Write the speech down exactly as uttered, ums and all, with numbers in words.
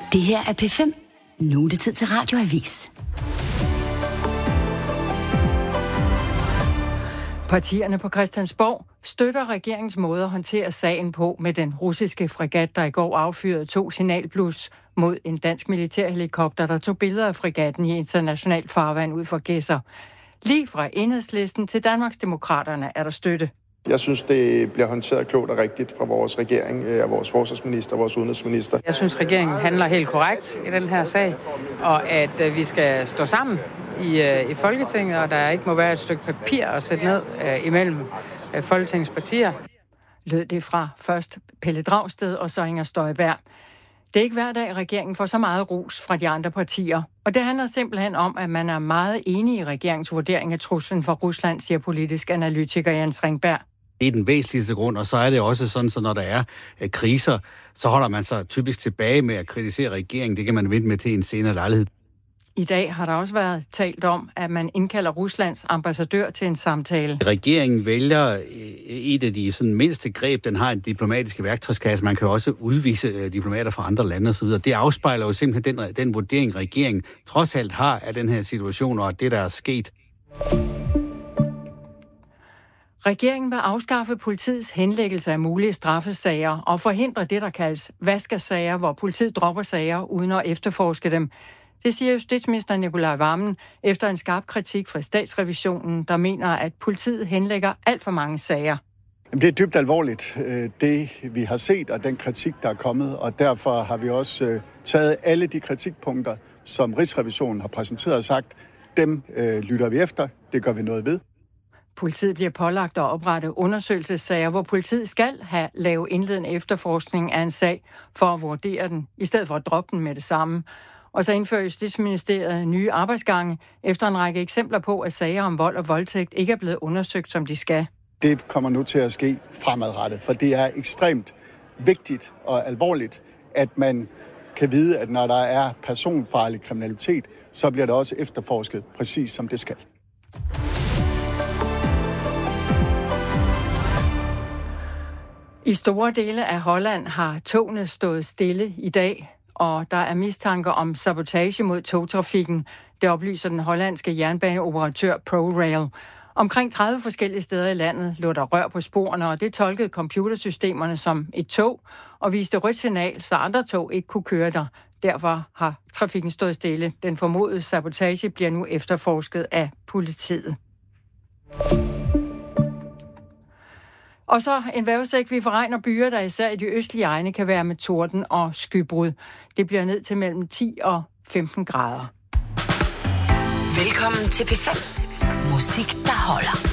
Det her er P fem. Nu er det tid til Radioavis. Partierne på Christiansborg støtter regeringens måde at håndtere sagen på med den russiske fregat, der i går affyrede to signalblus mod en dansk militærhelikopter, der tog billeder af fregatten i international farvand ud for Gedser. Lige fra Enhedslisten til Danmarksdemokraterne er der støtte. Jeg synes, det bliver håndteret klogt og rigtigt fra vores regering, af vores forsvarsminister og vores udenrigsminister. Jeg synes, regeringen handler helt korrekt i den her sag, og at vi skal stå sammen i, i Folketinget, og der ikke må være et stykke papir at sætte ned uh, imellem uh, Folketingets partier. Lød det fra først Pelle Dragsted og så Inger Støjberg. Det er ikke hver dag, at regeringen får så meget ros fra de andre partier. Og det handler simpelthen om, at man er meget enig i regeringens vurdering af truslen fra Rusland, siger politisk analytiker Jens Ringberg. Det er den væsentligste grund, og så er det også sådan, så når der er øh, kriser, så holder man sig typisk tilbage med at kritisere regeringen. Det kan man vente med til en senere lejlighed. I dag har der også været talt om, at man indkalder Ruslands ambassadør til en samtale. Regeringen vælger et af de sådan, mindste greb, den har en diplomatisk værktøjskasse. Man kan også udvise øh, diplomater fra andre lande osv. Det afspejler jo simpelthen den, den vurdering, regeringen trods alt har af den her situation, og det, der er sket. Regeringen vil afskaffe politiets henlæggelse af mulige straffesager og forhindre det, der kaldes vaskersager, hvor politiet dropper sager uden at efterforske dem. Det siger justitsminister Nicolai Wammen efter en skarp kritik fra Statsrevisionen, der mener, at politiet henlægger alt for mange sager. Det er dybt alvorligt, det vi har set, og den kritik, der er kommet, og derfor har vi også taget alle de kritikpunkter, som Rigsrevisionen har præsenteret og sagt, dem øh, lytter vi efter, det gør vi noget ved. Politiet bliver pålagt at oprette undersøgelsessager, hvor politiet skal have lave indledende efterforskning af en sag for at vurdere den, i stedet for at droppe den med det samme. Og så indfører Justitsministeriet nye arbejdsgange efter en række eksempler på, at sager om vold og voldtægt ikke er blevet undersøgt, som de skal. Det kommer nu til at ske fremadrettet, for det er ekstremt vigtigt og alvorligt, at man kan vide, at når der er personfarlig kriminalitet, så bliver det også efterforsket præcis som det skal. I store dele af Holland har togene stået stille i dag, og der er mistanker om sabotage mod togtrafikken. Det oplyser den hollandske jernbaneoperatør ProRail. Omkring tredive forskellige steder i landet lå der rør på sporene, og det tolkede computersystemerne som et tog og viste rødt signal, så andre tog ikke kunne køre der. Derfor har trafikken stået stille. Den formodede sabotage bliver nu efterforsket af politiet. Og så en vejrudsigt. Vi får regn og byer, der især i de østlige egne kan være med torden og skybrud. Det bliver ned til mellem ti og femten grader. Velkommen til P fem. Musik, der holder.